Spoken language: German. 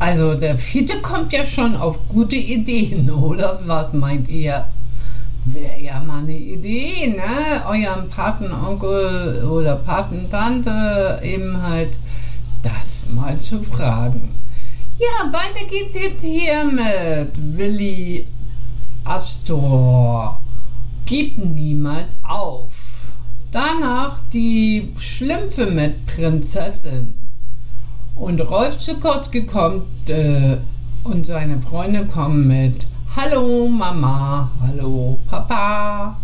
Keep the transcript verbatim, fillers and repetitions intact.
Also der vierte kommt ja schon auf gute Ideen, oder? Was meint ihr? Wäre ja mal eine Idee, ne? Eurem Patenonkel oder Patentante eben halt das mal zu fragen. Ja, weiter geht's jetzt hier mit Willi Astor. Gib niemals auf. Danach die Schlümpfe mit Prinzessin. Und Rolf Zukowski kommt äh, und seine Freunde kommen mit Hallo Mama, hallo Papa.